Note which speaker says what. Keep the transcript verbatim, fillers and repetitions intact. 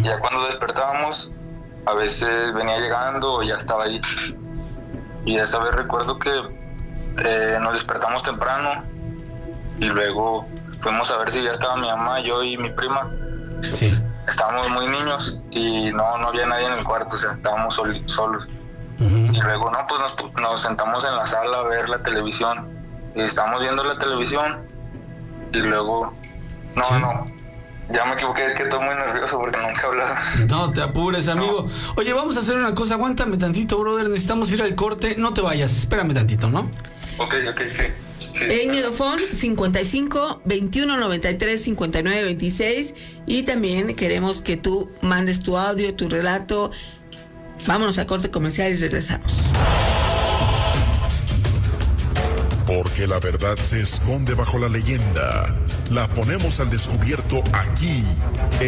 Speaker 1: ya cuando despertábamos, a veces venía llegando o ya estaba ahí. Y esa vez recuerdo que eh, nos despertamos temprano y luego fuimos a ver si ya estaba mi mamá, yo y mi prima.
Speaker 2: Sí.
Speaker 1: Estábamos muy niños y no, no había nadie en el cuarto, o sea, estábamos sol, solos.
Speaker 2: Uh-huh.
Speaker 1: Y luego, no, pues nos, nos sentamos en la sala a ver la televisión. Y estábamos viendo la televisión y luego, no,
Speaker 2: sí.
Speaker 1: no, ya me equivoqué, es que estoy muy nervioso porque nunca he hablado.
Speaker 2: No te apures, amigo. No. Oye, vamos a hacer una cosa, aguántame tantito, brother, necesitamos ir al corte, no te vayas, espérame tantito, ¿no?
Speaker 1: Ok, ok, sí. Sí,
Speaker 3: en Edofón cincuenta y cinco, veintiuno noventa y tres, cincuenta y nueve veintiséis, y también queremos que tú mandes tu audio, tu relato. Vámonos al corte comercial y regresamos.
Speaker 4: Porque la verdad se esconde bajo la leyenda. La ponemos al descubierto aquí.